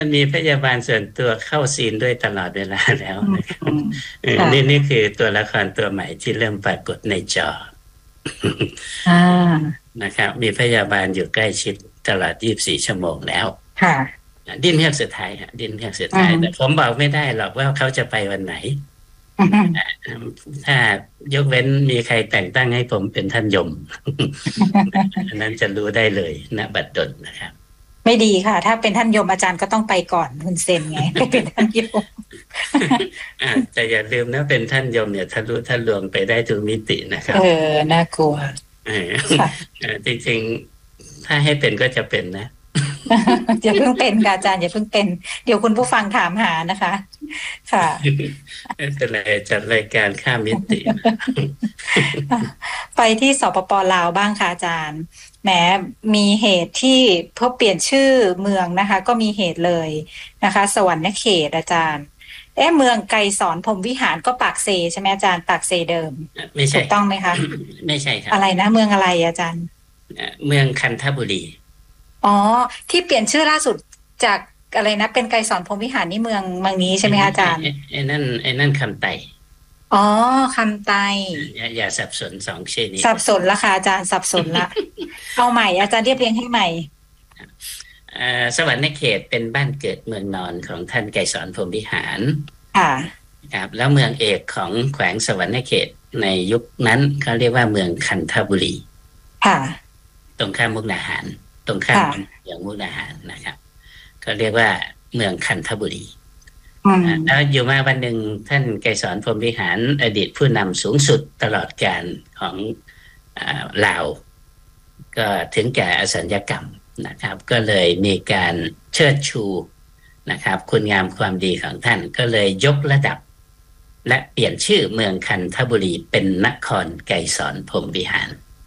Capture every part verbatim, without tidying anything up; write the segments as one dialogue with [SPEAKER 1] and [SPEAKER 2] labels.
[SPEAKER 1] มันมีพยาบาลส่วนตัวเข้าซีนด้วยตลอดเวลาแล้ว
[SPEAKER 2] อืม
[SPEAKER 1] นะครับเออ
[SPEAKER 2] ค่ะ
[SPEAKER 1] นี่นี่คือตัวละครตัวใหม่ที่เริ่มปรากฏในจอ
[SPEAKER 2] อ่า
[SPEAKER 1] นะครับมีพยาบาลอยู่ใกล้ชิดตลอดยี่สิบสี่ชั่วโมงแล้ว
[SPEAKER 2] ค่ะ
[SPEAKER 1] ดิ้นเฮือกสุดท้ายฮะดิ้นเฮือกสุด
[SPEAKER 2] อื
[SPEAKER 1] ท้ายแต่ผ
[SPEAKER 2] ม
[SPEAKER 1] มบอกไม่ได้หรอกว่าเขาจะไปวันไหน
[SPEAKER 2] อืม
[SPEAKER 1] ถ้ายกเว้นมีใครแต่งตั้งให้ผมเป็นท่านยม อันนั้นจะรู้ได้เลยณบัดดลนะครับ
[SPEAKER 2] ไม่ดีค่ะถ้าเป็นท่านยมอาจารย์ก็ต้องไปก่อนคุณเซนไงไปเป็นท่านยม
[SPEAKER 1] อ่าแต่อย่าลืมนะเป็นท่านยมเนี่ยทะลุทะลวงไปได้ทุกมิตินะครั
[SPEAKER 2] เอ
[SPEAKER 1] บ
[SPEAKER 2] อน่ากลัว
[SPEAKER 1] เออ
[SPEAKER 2] ค่ะ
[SPEAKER 1] เออจริงๆถ้าให้เป็นก็จะเป็นนะ
[SPEAKER 2] อย่าเพิ่งเป็นค่ะอาจารย์อย่าเพิ่งเป็นเดี๋ยวคุณผู้ฟังถามหานะคะค่ะ
[SPEAKER 1] ไม่เป็นไรจัดรายการข้ามมิติ
[SPEAKER 2] ไปที่สปปลาวบ้างค่ะอาจารย์แหมมีเหตุที่เพื่อเปลี่ยนชื่อเมืองนะคะก็มีเหตุเลยนะคะสวรรณเขตอาจารย์เอ๊ะเมืองไกรสอนพรหมวิหารก็ปากเซใช่ไหมอาจารย์ปากเซเดิม
[SPEAKER 1] ไม่ใช่
[SPEAKER 2] ถูกต้องไหมคะ
[SPEAKER 1] ไม่ใช่ครับ
[SPEAKER 2] อะไรนะเมืองอะไรอาจารย์
[SPEAKER 1] เมืองคันธบุรี
[SPEAKER 2] อ๋อที่เปลี่ยนชื่อล่าสุดจากอะไรนะเป็นไกรสอนพรหมวิหารนี่เมืองเมืองนี้ใช่ไหมคะอาจารย์
[SPEAKER 1] ไอ้นั่นไอ้นั่นคำไต่
[SPEAKER 2] อ๋อคำไต
[SPEAKER 1] อย่าอย่าสับสนสองชื่อนี้
[SPEAKER 2] สับสนละค่ะอาจารย์สับสนละเอาใหม่อาจารย์เรียบเรียงให้ใหม่
[SPEAKER 1] สวรรณเขตเป็นบ้านเกิดเมืองนอนของท่านไกรสอนพรหมวิหาร
[SPEAKER 2] ค่ะ
[SPEAKER 1] ครับแล้วเมืองเอกของแขวงสวรรณเขตในยุคนั้นเขาเรียกว่าเมืองคันธบุรี
[SPEAKER 2] ค่ะ
[SPEAKER 1] ตรงข้ามมุกดาหารตรงข้ามอย่างมุกดาหารนะครับก็เรียกว่าเมืองคันธบุรีแล้วอยู่มาวันหนึ่งท่านไกรสอนพรหมวิหารอดีตผู้นำสูงสุดตลอดกาลของลาวก็ถึงแก่อสัญญกรรมนะครับก็เลยมีการเชิดชูนะครับคุณงามความดีของท่านก็เลยยกระดับและเปลี่ยนชื่อเมืองคันธบุรีเป็นนครไกรสอนพรหมวิหาร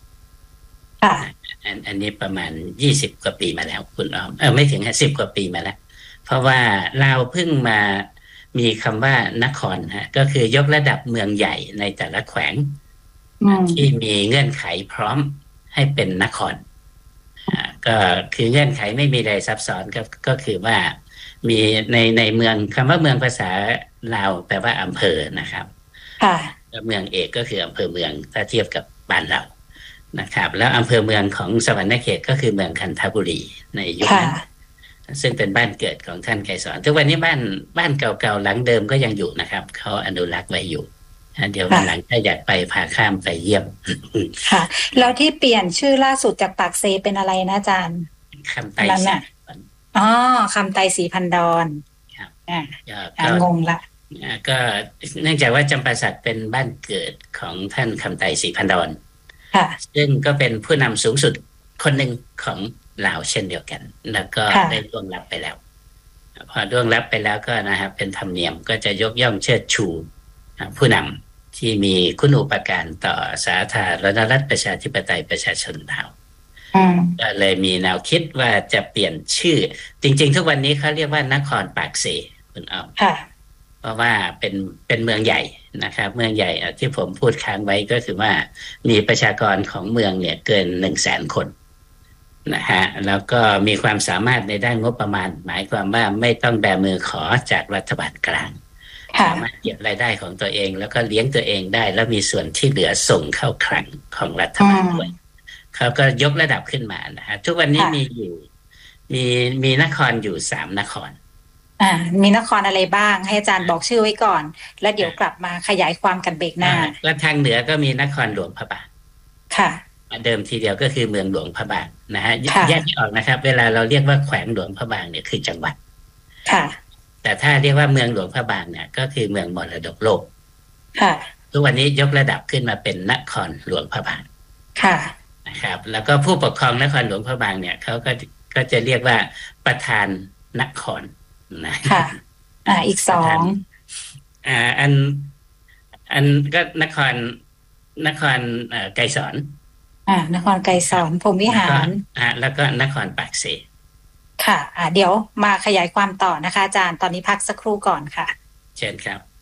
[SPEAKER 1] อันอันนี้ประมาณยี่สิบกว่าปีมาแล้วคุณอ้อมเออไม่ถึงสิบกว่าปีมาแล้วเพราะว่าเราเพิ่งมามีคำว่านครฮะก็คือยกระดับเมืองใหญ่ในแต่ละแขวงที่มีเงื่อนไขพร้อมให้เป็นนครก็คือเงื่อนไขไม่มีอะไรซับซ้อนก็ก็คือว่ามีในในเมืองคำว่าเมืองภาษาลาวแปลว่าอำเภอนะครับแล้วเมืองเอกก็คืออำเภอเมืองถ้าเทียบกับบ้านเรานะครับแล้วอำเภอเมืองของสวรรณเขตก็คือเมืองคันธบุรีในยุคนั้นซึ่งเป็นบ้านเกิดของท่านไกรสอนทุกวันนี้บ้านบ้านเก่าๆหลังเดิมก็ยังอยู่นะครับเขาอนุรักษ์ไว้อยู่เดี๋ยววันหลังถ้าอยากไปพาข้ามไปเยี่ยม
[SPEAKER 2] ค่ะแล้วที่เปลี่ยนชื่อล่าสุดจากปากเซเป็นอะไรนะอาจารย์
[SPEAKER 1] คำไต่สี
[SPEAKER 2] อ๋อคำไตสีพันดอน
[SPEAKER 1] ครับ
[SPEAKER 2] อ่างงละ
[SPEAKER 1] ก็เนื่องจากว่าจำปาสักเป็นบ้านเกิดของท่านคำไตสีพันดอนซึ่งก็เป็นผู้นำสูงสุดคนหนึ่งของลาวเช่นเดียวกันแล้วก็ได้ร่วงลับไปแล้วพอร่วงลับไปแล้วก็นะครับเป็นธรรมเนียมก็จะยกย่องเชิดชูผู้นำที่มีคุณูปการต่อสาธารณรัฐประชาธิปไตยประชาชนลาวก็เลยมีแนวคิดว่าจะเปลี่ยนชื่อจริงๆทุกวันนี้เขาเรียกว่านครปากเซคุณอ้อมเพราะว่าเป็นเป็นเมืองใหญ่นะครับเมืองใหญ่ที่ผมพูดค้างไว้ก็คือว่ามีประชากรของเมืองเนี่ยเกินหนึ่งแสนคนนะฮะแล้วก็มีความสามารถในด้านงบประมาณหมายความว่าไม่ต้องแบมือขอจากรัฐบาลกลางสามารถเก็บรายได้ของตัวเองแล้วก็เลี้ยงตัวเองได้แล้วมีส่วนที่เหลือส่งเข้าคลังของรัฐบาลด้วยเขาก็ยกระดับขึ้นมานะฮะทุกวันนี้มีอยู่มีมีนครอยู่สามนคร
[SPEAKER 2] อ่ามีนครอะไรบ้างให้อาจารย์บอกชื่อไว้ก่อนแล้วเดี๋ยวกลับมาขยายความกันเบรกหน้า
[SPEAKER 1] แล้วทางเหนือก็มีนครหลวงพระบาง
[SPEAKER 2] ค่ะ
[SPEAKER 1] เดิมทีเดียวก็คือเมืองหลวงพระบางนะฮะแยกออกนะครับเวลาเราเรียกว่าแขวงหลวงพระบางเนี่ยคือจังหวัด
[SPEAKER 2] ค่ะ
[SPEAKER 1] แต่ถ้าเรียกว่าเมืองหลวงพระบางเนี่ยก็คือเมืองมรดกโลก
[SPEAKER 2] ค่ะ
[SPEAKER 1] ทุกวันนี้ยกระดับขึ้นมาเป็นนครหลวงพระบาง
[SPEAKER 2] ค่ะ
[SPEAKER 1] นะครับแล้วก็ผู้ปกครองนครหลวงพระบางเนี่ยเขาก็ก็จะเรียกว่าประธานนครนะ
[SPEAKER 2] ค่ะอ่าอีกสอง
[SPEAKER 1] อ่าอันอันก็นครนครเอ่อไกรสอน
[SPEAKER 2] อ่านครไกรสอนพรหมวิหาร
[SPEAKER 1] อ่าแล้วก็นครปากเซ
[SPEAKER 2] ค่ะอ่าเดี๋ยวมาขยายความต่อนะคะอาจารย์ตอนนี้พักสักครู่ก่อนค่ะ
[SPEAKER 1] เชิญครับ